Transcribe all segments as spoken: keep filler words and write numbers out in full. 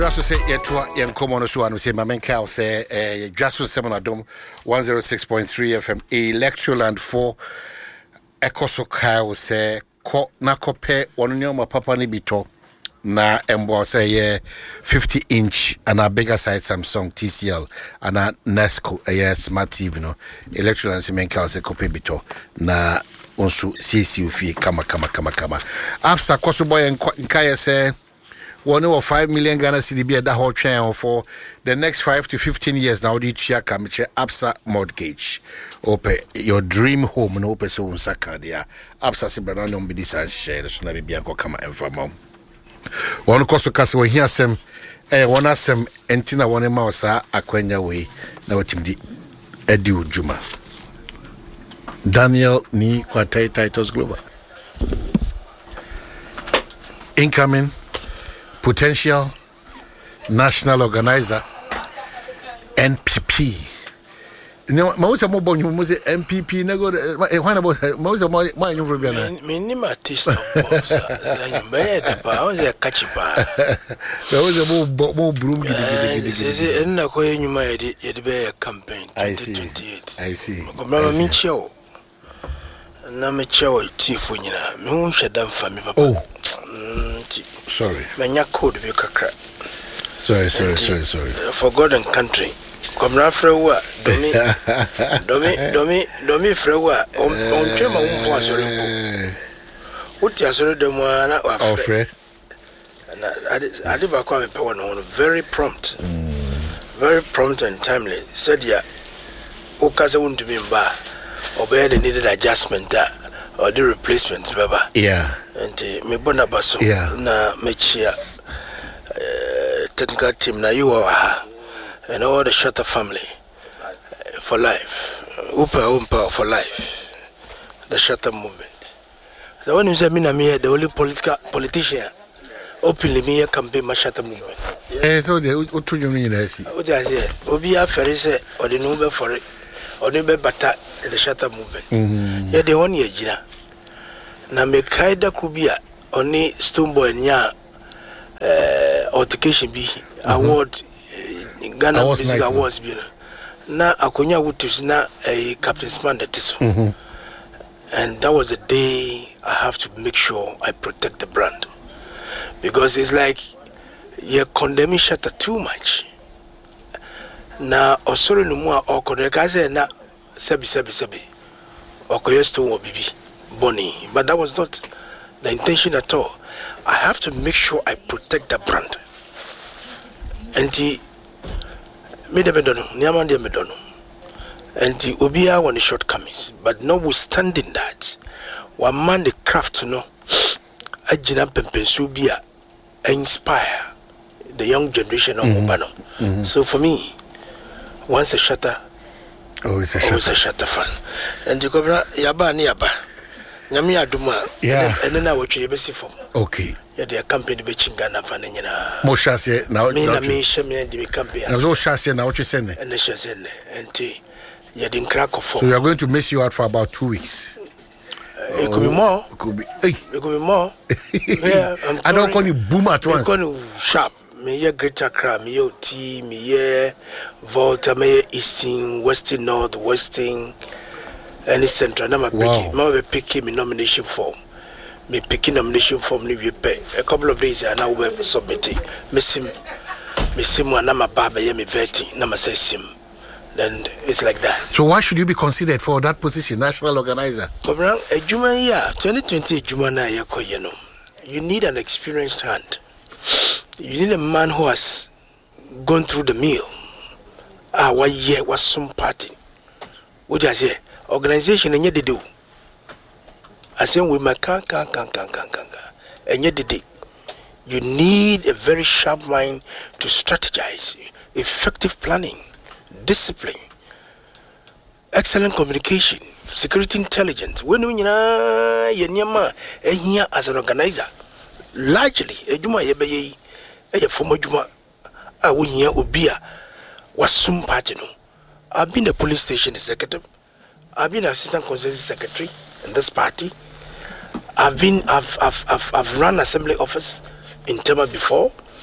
Just say yeah to yeah come on so and say my main cow say eh just seven adom one oh six point three F M Electroland four ekoso cow say ko na kope one nyoma papa ni bito na embo say yeah fifty inch and a bigger size Samsung T C L and a Nesco a smart T V no Electroland say main cow say kope bito na onsu C C U fi kama kama kama kama after koso boy nka say one over five million Ghana C D B at the whole channel for the next five to fifteen years now. The chia kamiche Absa mortgage, open your dream home and open so unsaka dia. Absa si banana umbi disa share so na bibi anko kama enfamo. One koso kasi we here sem eh one asem entina one ma osa akwenya we na watimdi edi ujuma. Daniel ni kwa titles global. Incoming potential national organizer N P P. You know, most of my boy, you must N P P. Nego, why about most of my my new friend? Minimum artist. Bad, but I was a catchy bar. There was a more more broom. And I call you my a campaign. I see. I see. Mama Micho. Namacho, chief, when you know, me shut down for me. Oh. Sorry. Manya code be crack. Sorry, sorry, sorry, sorry. For God and country. Come now for what? Domi, domi, domi, domi for what? On on chema umpo sorry. What you sorry the one or afraid? And I did I did back on me very prompt. Very prompt and timely. Said ya Okaza won't be bar. Obey the needed adjustment or the replacement, baba. Yeah. And me bona baso na mechia technical team na you are and all the Shatter family for life. Upa umpa for life. The Shatter movement. So when you say me na me the only political politician openly me campaign my Shatter movement. Eh so the otu you mean I see. What I say obi afere say or the number for it or the bata the Shatter movement. Mhm. Yeah the one year jina. Na mekaida kubia oni Stonebwoy nya eh altercation bi award Ghana Music Awards bi na akonya wutus na eh, Captain Sman that is. And that was the day I have to make sure I protect the brand, because it's like you're condemning Shatter too much. Na osoro no mu a okodeka say na sebi sebi sebi okoyo Stonebwoy bibi Bonnie, but that was not the intention at all. I have to make sure I protect the brand. And the me de medono, niaman de medono. And the obia one the shortcomings, but notwithstanding that, one man the craft to know, I jina pempensubia inspire the young generation of Ubano. Mm-hmm. So for me, once a Shatter, always a Shatter, always a Shatter fan. And the governor yaba ni yaba. Nyami aduma yeah and then I watch you besi form. Okay. Yeah, the campaign be chingana fan nyina. Mo chassis now. Me na me shame the campaign. Now no chassis now what you saying? And the chassis and t yeah the crack of form. So you are going to miss you out for about two weeks. It could be more. It could be. Hey. It could be more. Yeah, I'm I don't call you boom at once. I'm calling sharp. Me yeah Greater Accra, me yeah T, me yeah Volta, me yeah Eastern, Western, North, Western. Any central, na my picking, my picking me nomination form. Me picking nomination form ni we pay. A couple of days and now we submitting. Miss him, miss him one na my baba ye me vetting, na my say sim. Then it's like that. So why should you be considered for that position, national organizer? Come around a Juma year, twenty twenty Juma na ye ko you know. You need an experienced hand. You need a man who has gone through the mill. Ah, what year was some party? What I say? Organization and yet they do. I say with my can can can can can can and yet they do. You need a very sharp mind to strategize, effective planning, discipline, excellent communication, security intelligence. When we na yenyama ehia as an organizer, largely ejuma yebeye eye former juma a we here obia was some party no. I've been a police station executive. I've been assistant consulting secretary in this party. I've been I've I've I've, I've run assembly office in Tema before.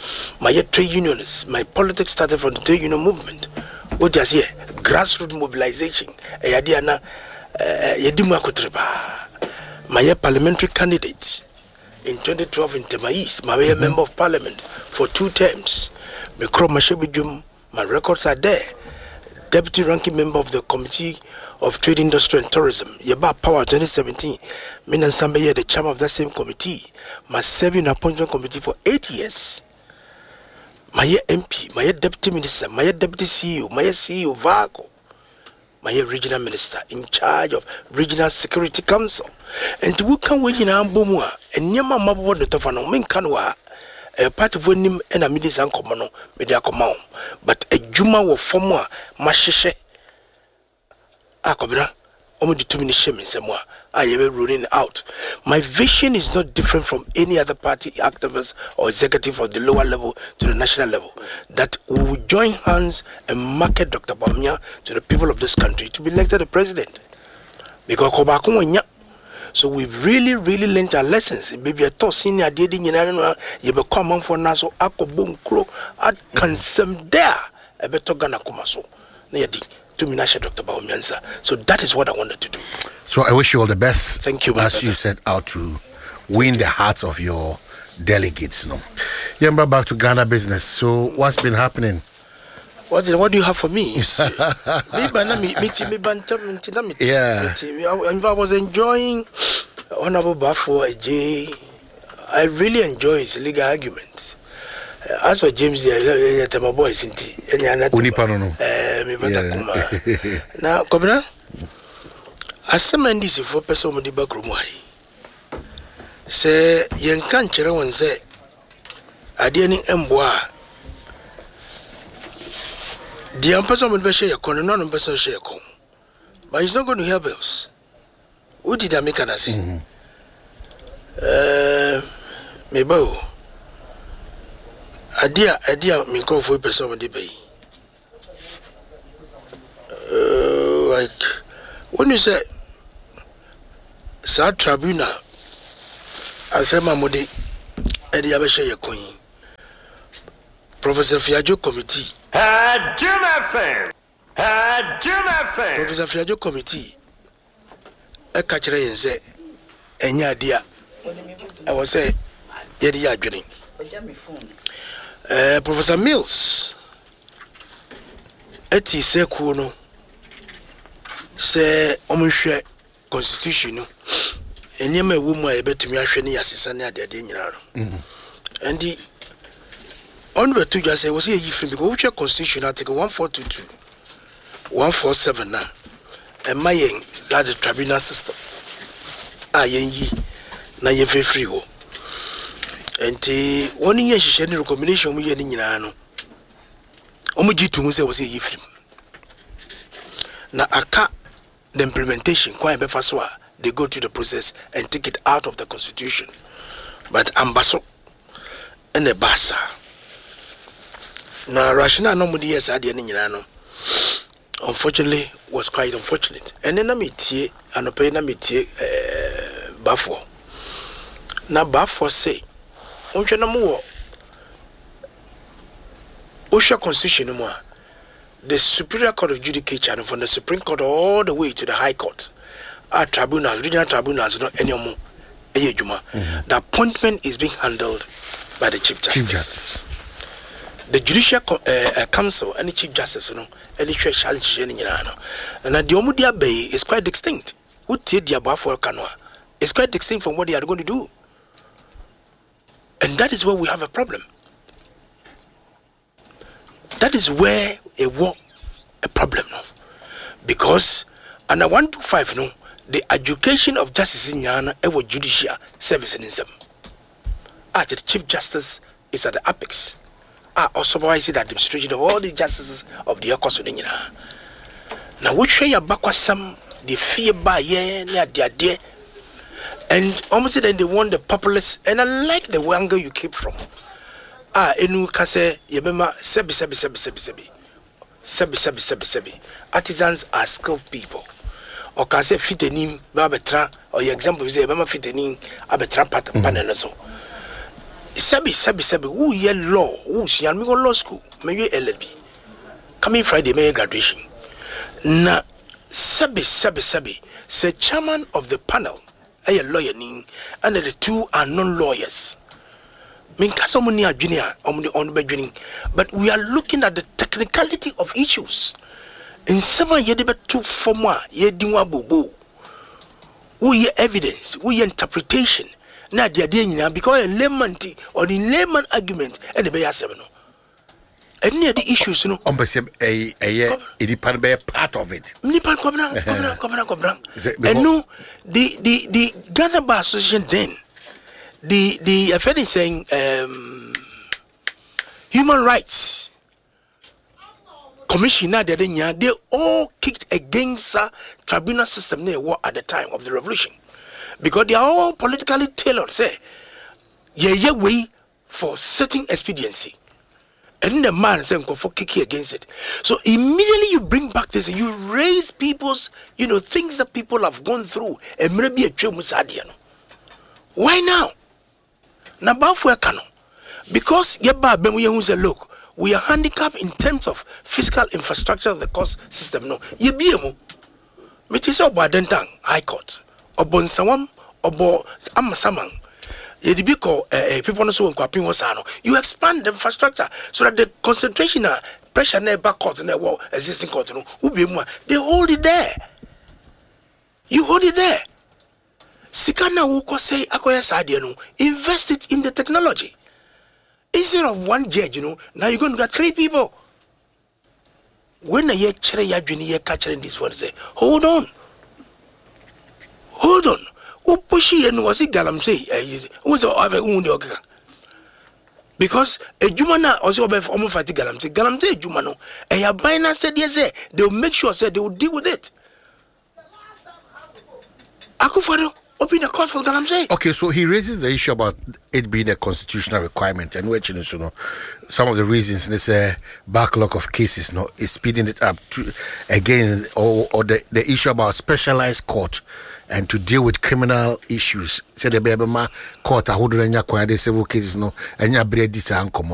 My trade unionists, my politics started from the trade union movement. What is here? Grassroots mobilization. Ayadiana, Yedimu Akutreba. My parliamentary candidate in twenty twelve in Tema East, my mm-hmm. member of parliament for two terms. My records are there. Deputy ranking member of the Committee of Trade, Industry and Tourism. Yaba Power twenty seventeen. Minan Sambaye, the chairman of that same committee. My serving appointment committee for eight years. My M P, my deputy minister, my deputy C E O, my C E O Vago. My regional minister in charge of Regional Security Council. And we can wait in Ambumwa and Yama Mabu the Tofano, Min Kanwa. A part of him and a midis and common, media command. But a Juma or former Mashishe Akobra, only determination in somewhere. I am ruling out. My vision is not different from any other party activist or executive of the lower level to the national level. That we will join hands and market Doctor Bawumia to the people of this country to be elected the president. Because Kobakunya. So we've really, really learned our lessons. Maybe a toss in a did in you become on for Naso Akobun Kro at Kansem there. A better Gana Kumaso. Nayadi. To Minasha Doctor Bawumia. So that is what I wanted to do. So I wish you all the best. Thank you, as you set out to win the hearts of your delegates. No, yeah, brought back to Ghana business. So what's been happening? What, what do you have for me? Yeah. I was enjoying Honorable Bafo J. I really enjoy his legal arguments. As for James, the Tema boys, Unipano. Now, Kobna, as some men this for person with the backroom. Say, young country one say, I didn't emboa. The person will be share a corner, non person share a con. But he's not going to help us. What did I make an say? Uh, maybe. Adia, Adia, me call for a person with the bay. Like, when you say, Sir Tribunal, I say, Mamodi, Eddie Abasha Queen, Professor Fiajo Committee, had Jim F M, had Jim F M, Professor Fiajo Committee, a catcher and say, and ya dear, I was say, Yedi Adrenaline. Uh, Professor Mills, eti se kuno, se omushe constitution no, enyema ewu mu a yebetumi ahwe ne yasesa ne ade ade nyina no. And the on the two just say was here free because which constitution article one four two two, one four seven now, and my that the tribunal system. Ah yenyi na ye free go. And one year she shared a recommendation we had in Yano. Omuji to Muse was a yifrim. Now, I can't the implementation, quite befaswa, they go through the process and take it out of the constitution. But Ambasso and the Bassa. Now, Rashina no mudi yes at the Yano. Unfortunately, was quite unfortunate. And then I meet ye and a pay na meet ye Bafo. Now, Bafo say, Uncha more. Osha Constitution more. The Superior Court of Judicature and from the Supreme Court all the way to the High Court, our tribunals, regional tribunals, not anymore. The appointment is being handled by the Chief Justice. Chief Justice. The Judicial uh, Council and the Chief Justice, you know, and the challenge any and the Omudia Bay is quite distinct. What did the Abafo Canoa? It's quite distinct from what they are going to do. And that is where we have a problem. That is where a war, a problem now. Because under one two five, you know, the education of justice in Ghana, ever judicial service in them. As the Chief Justice is at the apex. I also supervise the administration of all the justices of the Ecosse in Ghana. Now, what show you back some the fear by yeah, near their dear. And almost then they want the populace, and I like the angle you keep from. Ah, enu kase yebema sebi sebi sebi sebi sebi sebi sebi sebi sebi. Artisans are skilled people. Or kase fitenim ba betra. Or your example is yebema fitenim a betra panel so. Sabi, sabi, sabi, who ye law, who's young, go law school, maybe L L B. Coming Friday, may graduation. Na, sabi, sabi, sabi, say chairman of the panel, a lawyer ning, and the two are non-lawyers. Min kasomuni a junior, omni on beginning, but we are looking at the technicality of issues. In some ye deba two for moi, ye diwa bobo. Who ye evidence, who ye interpretation. Na dia dia nyina because a layman ti or the layman argument and the be asem no any the issues no on be a a it pan be part of it ni pan kobna kobna kobna kobna and no the the the Ghana Bar Association then the the offending saying um human rights commissioner they they all kicked against uh, tribunal system near war at the time of the revolution. Because they are all politically tailored, say, yeah, yeah, way for certain expediency. And then the man saying, go for kicking against it. So immediately you bring back this, you raise people's, you know, things that people have gone through. And maybe a chemusadiano. Why now? Nabafu ekano. Because yeba bemu ye say, look, we are handicapped in terms of physical infrastructure of the cost system. No, ye be emu. Metisa obo adentang High Court. Obo nsawam obo amasamang yedibiko eh people no so nkwapin wo sa no you expand the infrastructure so that the concentration and pressure na back court na wo existing court no who be mu they hold it there, you hold it there. Sikana wo ko say akoya sade no invest it in the technology instead of one judge, you know. Now you're going to get three people. When a year chere ya juni ye catching this one say hold on. Hold on. Who pushy and was it galamsey? Who's over wound because a Jumana also have almost fighting galamsey. Galamsey Jumano. A Yabina said yes, they'll make sure said they will deal with it. Akufado open a court for galamsey. Okay, so he raises the issue about it being a constitutional requirement, and which you know some of the reasons this uh, backlog of cases no is speeding it up to again, or, or the, the issue about specialized court. And to deal with criminal issues. Say the baby ma court a hold on civil cases no and ya bread this uncommon.